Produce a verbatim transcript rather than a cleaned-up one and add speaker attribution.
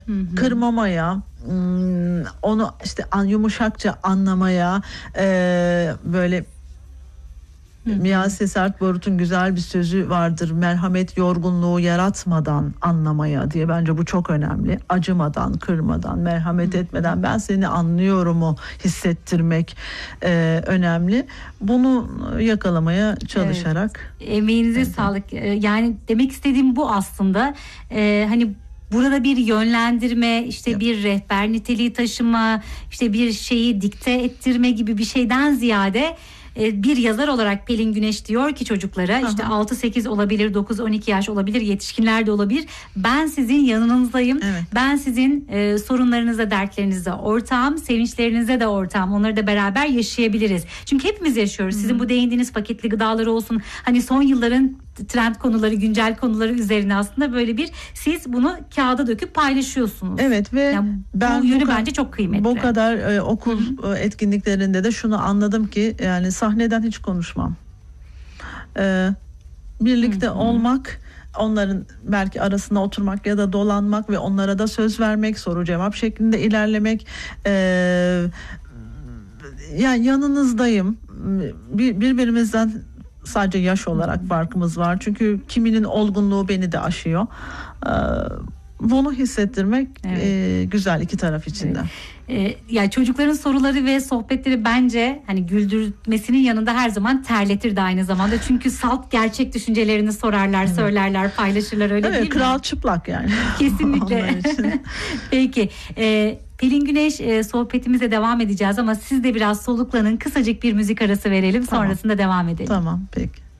Speaker 1: Hı hı.
Speaker 2: kırmamaya, onu işte yumuşakça anlamaya, böyle Miyase Sert Barut'un güzel bir sözü vardır. Merhamet yorgunluğu yaratmadan anlamaya diye. Bence bu çok önemli. Acımadan, kırmadan, merhamet etmeden ben seni anlıyorumu hissettirmek e, önemli. Bunu yakalamaya çalışarak.
Speaker 1: Evet. Emeğinize
Speaker 2: evet.
Speaker 1: sağlık. Yani demek istediğim bu aslında. Ee, hani burada bir yönlendirme, işte bir rehber niteliği taşıma, işte bir şeyi dikte ettirme gibi bir şeyden ziyade bir yazar olarak Pelin Güneş diyor ki çocuklara, Aha. işte altı sekiz olabilir, dokuz on iki yaş olabilir, yetişkinler de olabilir. Ben sizin yanınızdayım.
Speaker 2: Evet.
Speaker 1: Ben sizin e, sorunlarınıza, dertlerinize ortağım, sevinçlerinize de ortağım. Onları da beraber yaşayabiliriz. Çünkü hepimiz yaşıyoruz. Sizin bu değindiğiniz paketli gıdaları olsun. Hani son yılların trend konuları, güncel konuları üzerine aslında böyle bir siz bunu kağıda döküp paylaşıyorsunuz.
Speaker 2: Evet ve
Speaker 1: yani
Speaker 2: ben
Speaker 1: bu yönü
Speaker 2: bu
Speaker 1: bence çok kıymetli.
Speaker 2: Bu kadar e, okul Hı-hı. etkinliklerinde de şunu anladım ki yani sahneden hiç konuşmam. E, birlikte Hı-hı. olmak, onların belki arasında oturmak ya da dolanmak ve onlara da söz vermek, soru cevap şeklinde ilerlemek. E, yani yanınızdayım. Bir, birbirimizden sadece yaş olarak farkımız var. Çünkü kiminin olgunluğu beni de aşıyor. Ee, bunu hissettirmek evet. e, güzel iki taraf için de.
Speaker 1: Evet. Ee, yani çocukların soruları ve sohbetleri bence hani güldürmesinin yanında her zaman terletir de aynı zamanda. Çünkü salt gerçek düşüncelerini sorarlar, evet. söylerler, paylaşırlar, öyle
Speaker 2: evet,
Speaker 1: değil
Speaker 2: kral
Speaker 1: mi?
Speaker 2: Kral çıplak yani.
Speaker 1: Kesinlikle. Peki. E, Pelin Güneş, e, sohbetimize devam edeceğiz ama siz de biraz soluklanın, kısacık bir müzik arası verelim, tamam. sonrasında devam edelim.
Speaker 2: Tamam, peki.